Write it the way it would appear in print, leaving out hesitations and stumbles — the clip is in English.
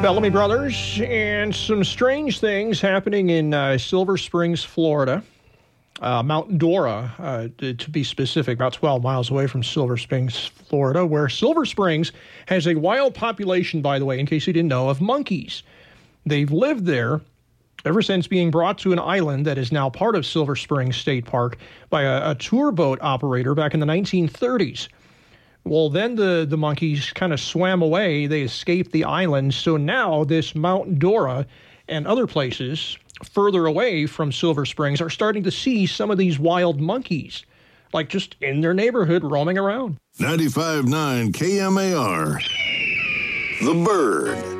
Bellamy Brothers, and some strange things happening in Silver Springs, Florida. Mount Dora, to be specific, about 12 miles away from Silver Springs, Florida, where Silver Springs has a wild population, by the way, in case you didn't know, of monkeys. They've lived there ever since being brought to an island that is now part of Silver Springs State Park by a tour boat operator back in the 1930s. Well, then the monkeys kind of swam away. They escaped the island. So now this Mount Dora and other places further away from Silver Springs are starting to see some of these wild monkeys, like just in their neighborhood roaming around. 95.9 KMAR. The Bird.